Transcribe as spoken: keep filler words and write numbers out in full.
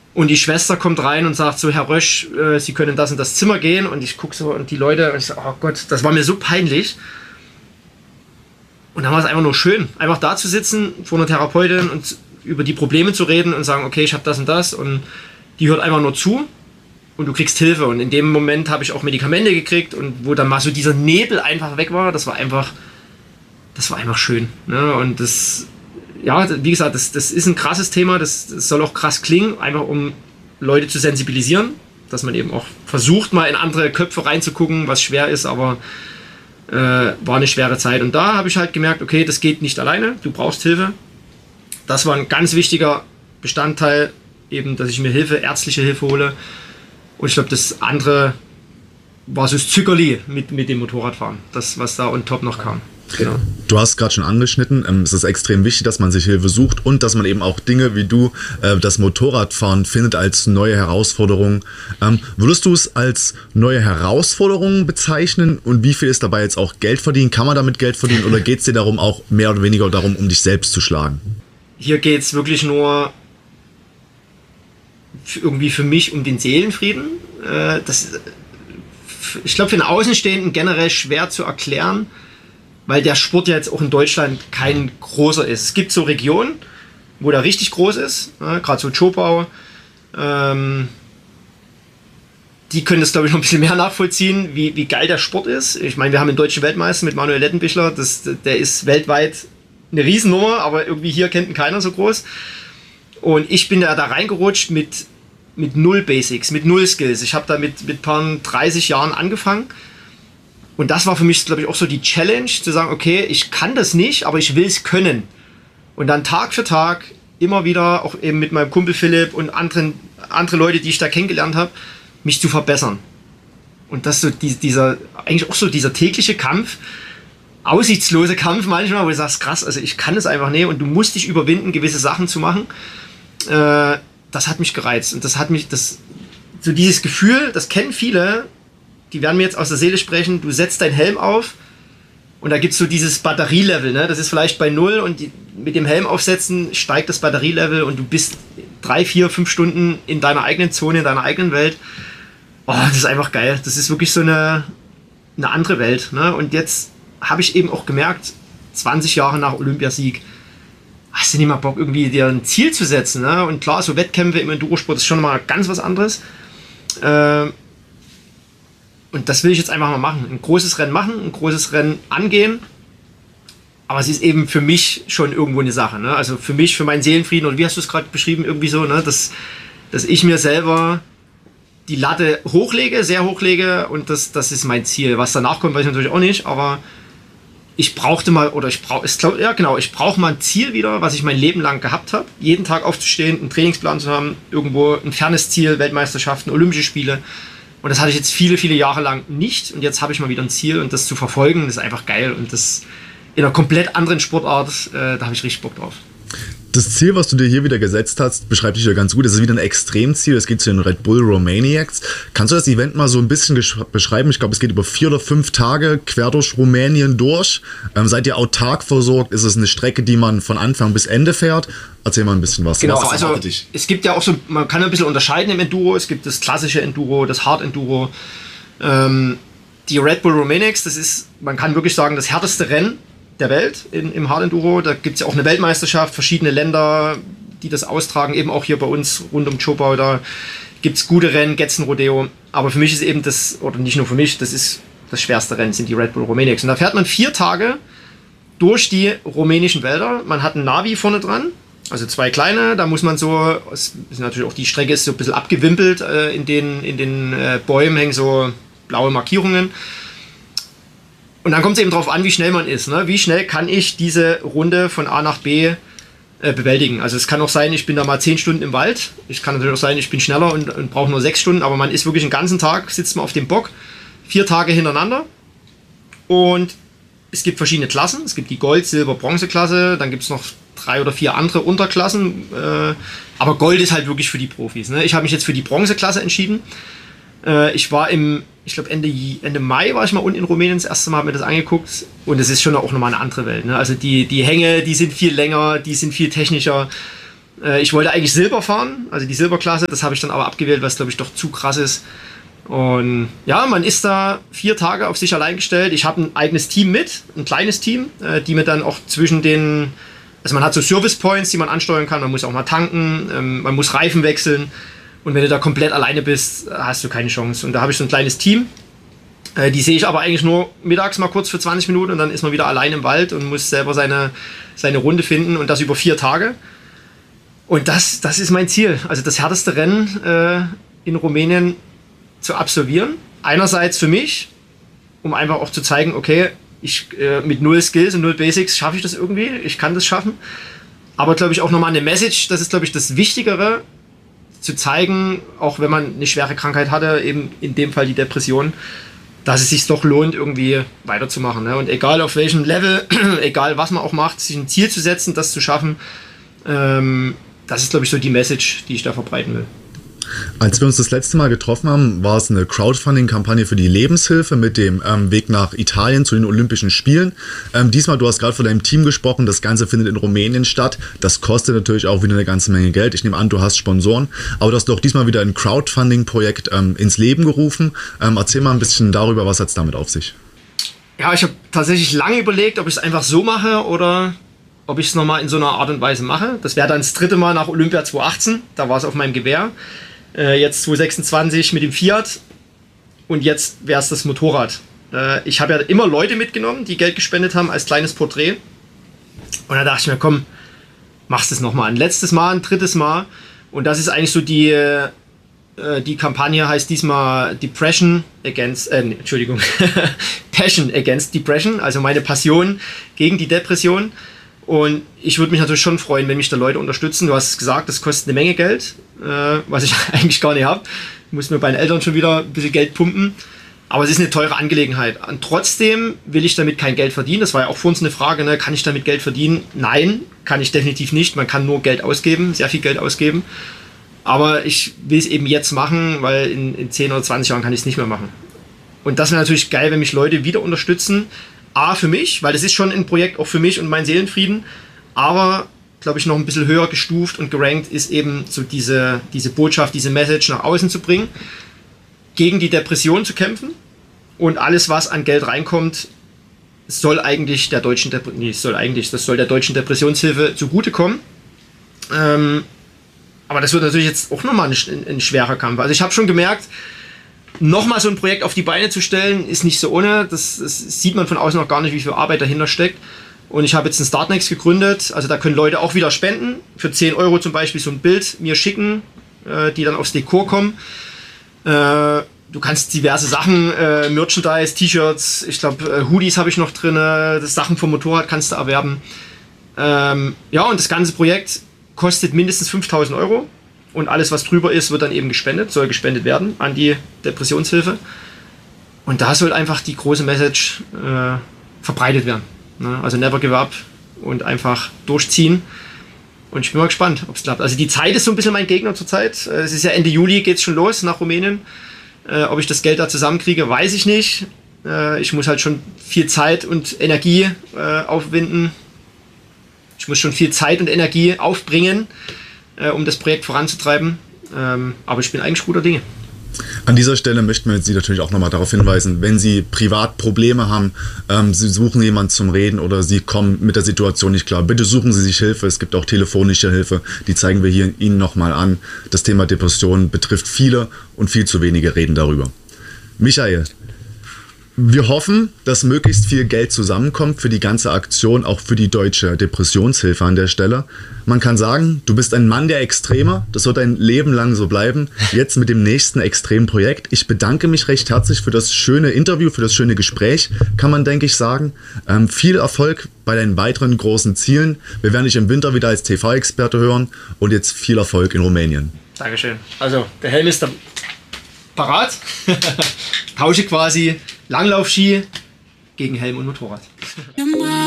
Und die Schwester kommt rein und sagt so, Herr Rösch, äh, Sie können in das und das Zimmer gehen. Und ich gucke so und die Leute und ich so, oh Gott, das war mir so peinlich. Und dann war es einfach nur schön, einfach da zu sitzen vor einer Therapeutin und über die Probleme zu reden und sagen, okay, ich habe das und das. Und die hört einfach nur zu und du kriegst Hilfe. Und in dem Moment habe ich auch Medikamente gekriegt und wo dann mal so dieser Nebel einfach weg war, das war einfach, das war einfach schön. Ne? Und das... Ja, wie gesagt, das, das ist ein krasses Thema, das, das soll auch krass klingen, einfach um Leute zu sensibilisieren, dass man eben auch versucht, mal in andere Köpfe reinzugucken, was schwer ist, aber äh, war eine schwere Zeit. Und da habe ich halt gemerkt, okay, das geht nicht alleine, du brauchst Hilfe. Das war ein ganz wichtiger Bestandteil, eben, dass ich mir Hilfe, ärztliche Hilfe hole. Und ich glaube, das andere war so das Zückerli mit, mit dem Motorradfahren, das, was da on top noch kam. Genau. Du hast gerade schon angeschnitten, ähm, es ist extrem wichtig, dass man sich Hilfe sucht und dass man eben auch Dinge wie du, äh, das Motorradfahren findet als neue Herausforderung. Ähm, würdest du es als neue Herausforderung bezeichnen und wie viel ist dabei jetzt auch Geld verdienen? Kann man damit Geld verdienen oder geht es dir darum, auch mehr oder weniger darum, um dich selbst zu schlagen? Hier geht es wirklich nur irgendwie für mich um den Seelenfrieden. Äh, das, ich glaube, für einen Außenstehenden generell schwer zu erklären, weil der Sport ja jetzt auch in Deutschland kein großer ist. Es gibt so Regionen, wo der richtig groß ist, ne, gerade so Zschopau, ähm, die können das, glaube ich, noch ein bisschen mehr nachvollziehen, wie, wie geil der Sport ist. Ich meine, wir haben einen deutschen Weltmeister mit Manuel Lettenbichler, das, der ist weltweit eine Riesennummer, aber irgendwie hier kennt ihn keiner so groß. Und ich bin da, da reingerutscht mit, mit null Basics, mit null Skills. Ich habe da mit, mit paar dreißig Jahren angefangen. Und das war für mich, glaube ich, auch so die Challenge, zu sagen, okay, ich kann das nicht, aber ich will es können. Und dann Tag für Tag immer wieder, auch eben mit meinem Kumpel Philipp und anderen, andere Leute, die ich da kennengelernt habe, mich zu verbessern. Und das so die, dieser, eigentlich auch so dieser tägliche Kampf, aussichtslose Kampf manchmal, wo du sagst, krass, also ich kann es einfach nicht und du musst dich überwinden, gewisse Sachen zu machen. Äh, das hat mich gereizt und das hat mich, das, so dieses Gefühl, das kennen viele, die werden mir jetzt aus der Seele sprechen, du setzt deinen Helm auf und da gibt es so dieses Batterielevel, ne? Das ist vielleicht bei null und die, mit dem Helm aufsetzen steigt das Batterielevel und du bist drei, vier, fünf Stunden in deiner eigenen Zone, in deiner eigenen Welt. Oh, das ist einfach geil. Das ist wirklich so eine, eine andere Welt. Ne? Und jetzt habe ich eben auch gemerkt, zwanzig Jahre nach Olympiasieg, hast du nicht mal Bock, irgendwie dir ein Ziel zu setzen. Ne? Und klar, so Wettkämpfe im Endurosport ist schon mal ganz was anderes. Äh, Und das will ich jetzt einfach mal machen. Ein großes Rennen machen, ein großes Rennen angehen. Aber es ist eben für mich schon irgendwo eine Sache. Ne? Also für mich, für meinen Seelenfrieden, oder wie hast du es gerade beschrieben, irgendwie so, ne? dass, dass ich mir selber die Latte hochlege, sehr hochlege und das, das ist mein Ziel. Was danach kommt, weiß ich natürlich auch nicht, aber ich brauchte mal, oder ich brauche, ja genau, ich brauche mal ein Ziel wieder, was ich mein Leben lang gehabt habe. Jeden Tag aufzustehen, einen Trainingsplan zu haben, irgendwo ein fernes Ziel, Weltmeisterschaften, Olympische Spiele. Und das hatte ich jetzt viele, viele Jahre lang nicht. Und jetzt habe ich mal wieder ein Ziel und das zu verfolgen, das ist einfach geil. Und das in einer komplett anderen Sportart, äh, da habe ich richtig Bock drauf. Das Ziel, was du dir hier wieder gesetzt hast, beschreibt dich ja ganz gut. Das ist wieder ein Extremziel. Es geht zu den Red Bull Romaniacs. Kannst du das Event mal so ein bisschen beschreiben? Ich glaube, es geht über vier oder fünf Tage quer durch Rumänien durch. Ähm, seid ihr autark versorgt? Ist es eine Strecke, die man von Anfang bis Ende fährt? Erzähl mal ein bisschen was. Genau, was also es gibt ja auch so, man kann ein bisschen unterscheiden im Enduro. Es gibt das klassische Enduro, das Hard Enduro. Ähm, die Red Bull Romaniacs, das ist, man kann wirklich sagen, das härteste Rennen der Welt in, im Hard Enduro. Da gibt es ja auch eine Weltmeisterschaft, verschiedene Länder, die das austragen, eben auch hier bei uns rund um Zschopau, da gibt es gute Rennen, Getzen Rodeo, aber für mich ist eben das, oder nicht nur für mich, das ist das schwerste Rennen, sind die Red Bull Romaniacs. Und da fährt man vier Tage durch die rumänischen Wälder, man hat ein Navi vorne dran, also zwei kleine, da muss man so, es ist natürlich auch die Strecke ist so ein bisschen abgewimpelt, äh, in den, in den äh, Bäumen hängen so blaue Markierungen. Und dann kommt es eben darauf an, wie schnell man ist. Ne? Wie schnell kann ich diese Runde von A nach B äh, bewältigen? Also es kann auch sein, ich bin da mal zehn Stunden im Wald. Es kann natürlich auch sein, ich bin schneller und, und brauche nur sechs Stunden. Aber man ist wirklich den ganzen Tag, sitzt man auf dem Bock, vier Tage hintereinander. Und es gibt verschiedene Klassen. Es gibt die Gold-, Silber-, Bronze-Klasse. Dann gibt es noch drei oder vier andere Unterklassen. Äh, aber Gold ist halt wirklich für die Profis. Ne? Ich habe mich jetzt für die Bronze-Klasse entschieden. Äh, ich war im, ich glaube Ende, Ende Mai war ich mal unten in Rumänien das erste Mal, habe mir das angeguckt und es ist schon auch nochmal eine andere Welt. Ne? Also die, die Hänge, die sind viel länger, die sind viel technischer. Äh, ich wollte eigentlich Silber fahren, also die Silberklasse, das habe ich dann aber abgewählt, was glaube ich doch zu krass ist. Und ja, man ist da vier Tage auf sich allein gestellt. Ich habe ein eigenes Team mit, ein kleines Team, äh, die mir dann auch zwischen den, also man hat so Service Points, die man ansteuern kann, man muss auch mal tanken, ähm, man muss Reifen wechseln. Und wenn du da komplett alleine bist, hast du keine Chance. Und da habe ich so ein kleines Team. Äh, die sehe ich aber eigentlich nur mittags mal kurz für zwanzig Minuten und dann ist man wieder allein im Wald und muss selber seine, seine Runde finden und das über vier Tage. Und das, das ist mein Ziel. Also das härteste Rennen äh, in Rumänien zu absolvieren. Einerseits für mich, um einfach auch zu zeigen, okay, ich äh, mit null Skills und null Basics schaffe ich das irgendwie. Ich kann das schaffen. Aber glaube ich auch nochmal eine Message, das ist glaube ich das Wichtigere, zu zeigen, auch wenn man eine schwere Krankheit hatte, eben in dem Fall die Depression, dass es sich doch lohnt, irgendwie weiterzumachen. Ne? Und egal auf welchem Level, egal was man auch macht, sich ein Ziel zu setzen, das zu schaffen, ähm, das ist, glaube ich, so die Message, die ich da verbreiten will. Als wir uns das letzte Mal getroffen haben, war es eine Crowdfunding-Kampagne für die Lebenshilfe mit dem ähm, Weg nach Italien zu den Olympischen Spielen. Ähm, diesmal, du hast gerade von deinem Team gesprochen, das Ganze findet in Rumänien statt. Das kostet natürlich auch wieder eine ganze Menge Geld. Ich nehme an, du hast Sponsoren, aber du hast doch diesmal wieder ein Crowdfunding-Projekt ähm, ins Leben gerufen. Ähm, erzähl mal ein bisschen darüber, was hat es damit auf sich? Ja, ich habe tatsächlich lange überlegt, ob ich es einfach so mache oder ob ich es nochmal in so einer Art und Weise mache. Das wäre dann das dritte Mal nach Olympia zwanzig achtzehn, da war es auf meinem Gewehr. Äh, jetzt zwanzig sechsundzwanzig mit dem Fiat und jetzt wäre es das Motorrad. Äh, ich habe ja immer Leute mitgenommen, die Geld gespendet haben als kleines Porträt. Und da dachte ich mir, komm, machst es nochmal. Ein letztes Mal, ein drittes Mal. Und das ist eigentlich so die, äh, die Kampagne heißt diesmal Depression Against, äh, Entschuldigung, Passion Against Depression, also meine Passion gegen die Depression. Und ich würde mich natürlich schon freuen, wenn mich da Leute unterstützen. Du hast es gesagt, das kostet eine Menge Geld, äh, was ich eigentlich gar nicht habe. Ich muss mir bei den Eltern schon wieder ein bisschen Geld pumpen. Aber es ist eine teure Angelegenheit. Und trotzdem will ich damit kein Geld verdienen. Das war ja auch für uns eine Frage, ne? Kann ich damit Geld verdienen? Nein, kann ich definitiv nicht. Man kann nur Geld ausgeben, sehr viel Geld ausgeben. Aber ich will es eben jetzt machen, weil in, in zehn oder zwanzig Jahren kann ich es nicht mehr machen. Und das wäre natürlich geil, wenn mich Leute wieder unterstützen. A, für mich, weil das ist schon ein Projekt auch für mich und meinen Seelenfrieden, aber, glaube ich, noch ein bisschen höher gestuft und gerankt ist eben so diese, diese Botschaft, diese Message nach außen zu bringen, gegen die Depression zu kämpfen und alles, was an Geld reinkommt, soll eigentlich der deutschen, Dep- nee, soll eigentlich, das soll der deutschen Depressionshilfe zugutekommen. Ähm, aber das wird natürlich jetzt auch nochmal ein, ein schwerer Kampf. Also ich habe schon gemerkt, nochmal so ein Projekt auf die Beine zu stellen, ist nicht so ohne. Das, das sieht man von außen noch gar nicht, wie viel Arbeit dahinter steckt. Und ich habe jetzt ein Startnext gegründet. Also da können Leute auch wieder spenden. Für zehn Euro zum Beispiel so ein Bild mir schicken, äh, die dann aufs Dekor kommen. Äh, du kannst diverse Sachen, äh, Merchandise, T-Shirts, ich glaube äh, Hoodies habe ich noch drin, das Sachen vom Motorrad kannst du erwerben. Ähm, ja, und das ganze Projekt kostet mindestens fünftausend Euro. Und alles, was drüber ist, wird dann eben gespendet, soll gespendet werden an die Depressionshilfe. Und da soll einfach die große Message äh, verbreitet werden. Ne? Also never give up und einfach durchziehen. Und ich bin mal gespannt, ob es klappt. Also die Zeit ist so ein bisschen mein Gegner zurzeit. Es ist ja Ende Juli, geht es schon los nach Rumänien. Äh, ob ich das Geld da zusammenkriege, weiß ich nicht. Äh, ich muss halt schon viel Zeit und Energie äh, aufwenden. Ich muss schon viel Zeit und Energie aufbringen, um das Projekt voranzutreiben. Ähm, aber ich bin eigentlich guter Dinge. An dieser Stelle möchten wir Sie natürlich auch nochmal darauf hinweisen, wenn Sie privat Probleme haben, ähm, Sie suchen jemanden zum Reden oder Sie kommen mit der Situation nicht klar, bitte suchen Sie sich Hilfe. Es gibt auch telefonische Hilfe, die zeigen wir hier Ihnen nochmal an. Das Thema Depression betrifft viele und viel zu wenige reden darüber. Michael, wir hoffen, dass möglichst viel Geld zusammenkommt für die ganze Aktion, auch für die deutsche Depressionshilfe an der Stelle. Man kann sagen, du bist ein Mann der Extreme, das wird dein Leben lang so bleiben. Jetzt mit dem nächsten extremen Projekt. Ich bedanke mich recht herzlich für das schöne Interview, für das schöne Gespräch, kann man, denke ich, sagen. Ähm, viel Erfolg bei deinen weiteren großen Zielen. Wir werden dich im Winter wieder als T V-Experte hören und jetzt viel Erfolg in Rumänien. Dankeschön. Also, der Helm ist da parat. Tausche quasi Langlaufski gegen Helm und Motorrad.